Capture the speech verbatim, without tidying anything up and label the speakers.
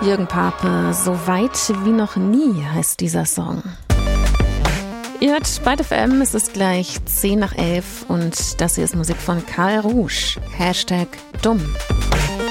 Speaker 1: Jürgen Pape, so weit wie noch nie heißt dieser Song. Ihr hört bei F M, es ist gleich zehn nach elf und das hier ist Musik von Karl Rouge. Hashtag dumm.